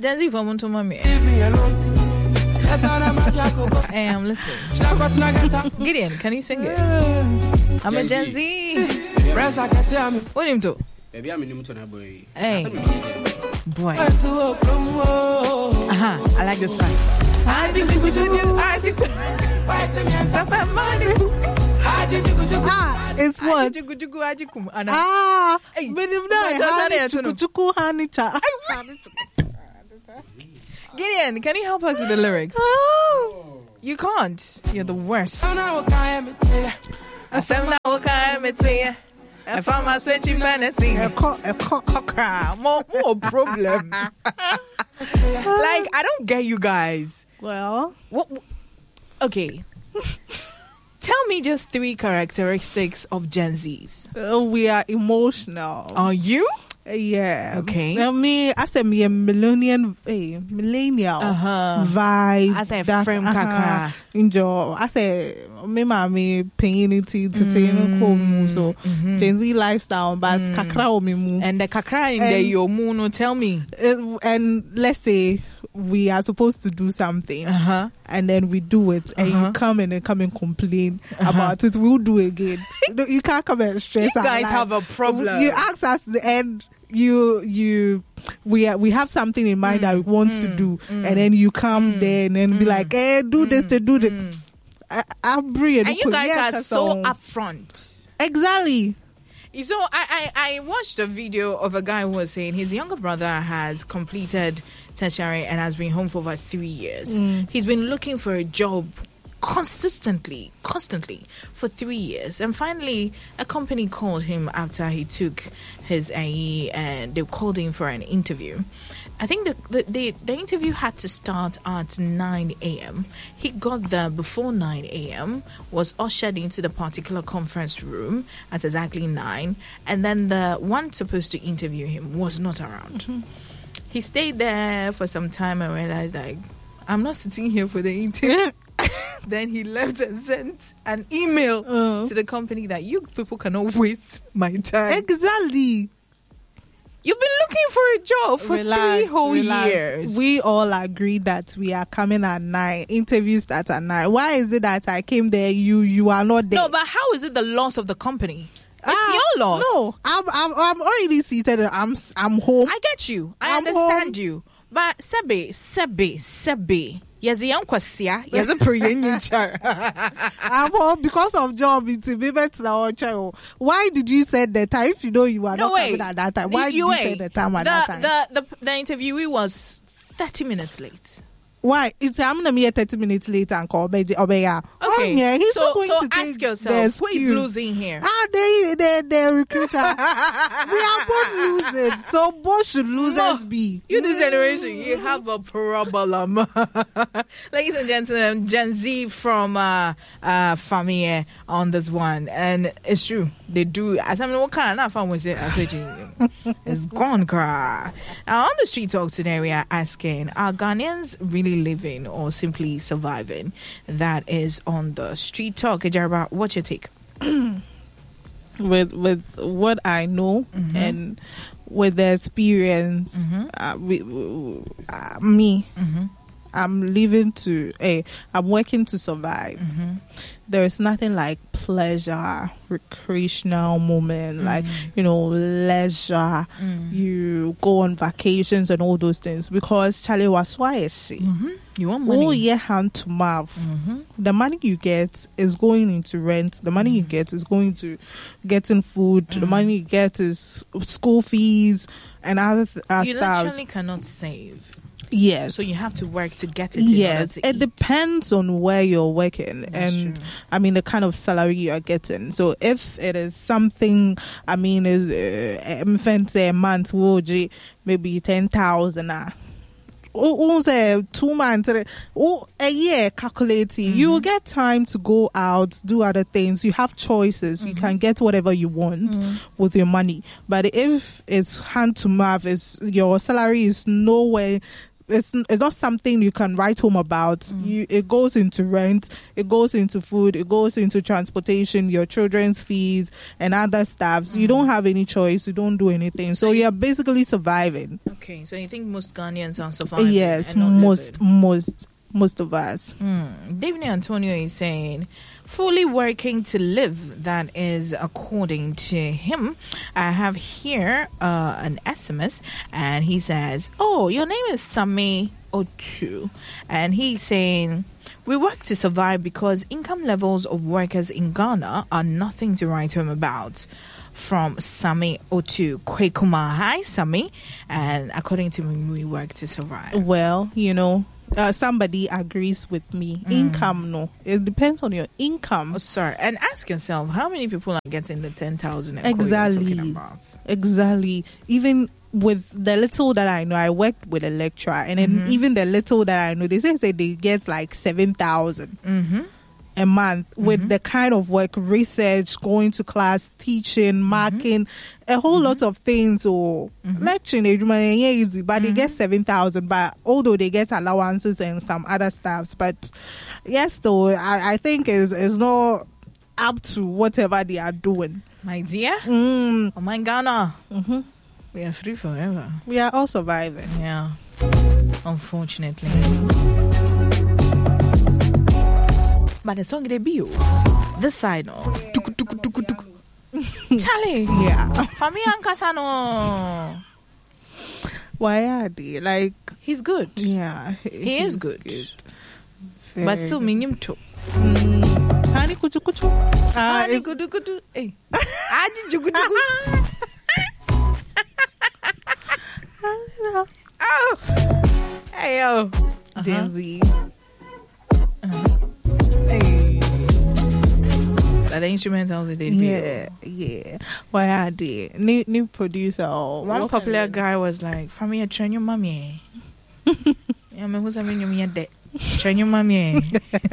Gen Z from Monto Mami. Leave me alone. Hey, I'm listening. Gideon, can you sing it? I'm a Gen Z. What him to? Baby, I'm in the boy. Hey, boy. I like this one. It's what? Gideon, can you help us with the lyrics? You can't. You're the worst. I found my searching fantasy. More problem. Like, I don't get you guys. Well, what? Okay. Tell me just 3 characteristics of Gen Zs. We are emotional. Are you? Yeah. Okay. I said me a millennial vibe. I say frame kaka. Enjoy. I say me painity to say no so Gen Z lifestyle but kakra o me mu. And the kakra in the yo mu no tell me. And let's say we are supposed to do something and then we do it and you come and complain about it. We'll do it again. You can't come and stress. You guys have a problem. You ask us the end. We have something in mind that we want to do, and then you come there and then be like, "Hey, do this to do this." And you guys are so upfront. Exactly. So I watched a video of a guy who was saying his younger brother has completed tertiary and has been home for over 3 years. He's been looking for a job constantly for 3 years, and finally a company called him after he took his AE and they called him for an interview. I think the interview had to start at 9 a.m. He got there before 9 a.m., was ushered into the particular conference room at exactly 9, and then the one supposed to interview him was not around. He stayed there for some time and realized, like, I'm not sitting here for the interview. Then he left and sent an email to the company that you people cannot waste my time. Exactly. You've been looking for a job for 3 whole years. We all agree that we are coming at 9. Interviews start at 9. Why is it that I came there, you are not there? No, but how is it the loss of the company? It's your loss. No, I'm already seated. I'm home. I get you. I understand you. But Sebe. Yes, a young kwasia. Yes, a pre-union chair. I'm home because of job. It's a baby to. Why did you say the time if you know you are not coming at that time? Why did you say the time at that time? The interviewee was 30 minutes late. Why? It's I'm gonna be 30 minutes later and call Obeya. Okay, yeah, he's not going to ask yourself who is losing here. The recruiter. We are both losing, so both should losers be. You this generation, you have a problem. Ladies and gentlemen, Gen Z from Famille on this one, and it's true. They do. As I mean, what kind of fun was it? It's gone, cry. Now on the street talk today, we are asking: are Ghanaians really living or simply surviving? That is on the street talk. Ejariba, what's your take? With what I know and with the experience, me. I'm living to, I'm working to survive. There is nothing like pleasure, recreational moment, like, leisure. You go on vacations and all those things because Charlie was why she. You want money? Oh, yeah, hand to mouth. The money you get is going into rent. The money you get is going to getting food. The money you get is school fees and other stuff. You literally cannot save. Yes. So you have to work to get it. Yes. It eat. Depends on where you're working. That's and true. I mean the kind of salary you are getting. So if it is something, I mean, is a month, maybe 10,000. 2 months, a year calculating. You will get time to go out, do other things. You have choices. You can get whatever you want with your money. But if it's hand to mouth, your salary is nowhere it's not something you can write home about. It goes into rent, it goes into food, it goes into transportation, your children's fees and other stuff. So you don't have any choice, you don't do anything. So you're basically surviving. Okay, so you think most Ghanaians are surviving? Yes, and not most of us. David Antonio is saying, fully working to live. That is according to him. I have here an SMS, and he says, "Oh, your name is Sami Otu," and he's saying, "We work to survive because income levels of workers in Ghana are nothing to write home about." From Sami Otu Kwekuma. Hi, Sami. And according to me, we work to survive. Well, somebody agrees with me. Income, no. It depends on your income. Oh, sorry. And ask yourself, how many people are getting the 10,000 exactly. you're talking about? Exactly. Even with the little that I know, I worked with a lecturer, and then even the little that I know, they say they get like 7,000 a month with the kind of work, research, going to class, teaching, marking, a whole lot of things. Or lecturing, easy, but they get 7,000. But although they get allowances and some other stuffs, but yes, though I think is not up to whatever they are doing. My dear, oh my Ghana, we are free forever. We are all surviving. Yeah, unfortunately. But the song they be this side, no. Charlie, yeah. Fami Ankasano. Why are they like? He's good. Yeah, he is good. But still, minim too. Hani kuchu kuchu. Hani kuchu kuchu. Hey, aji jugu jugu. Oh, hey yo, Gen Z. The instrumentals they did. Yeah. Why are they? New producer. One popular guy was like, "Family, I train your mommy." Yeah, me who's having your dead. Train your mommy.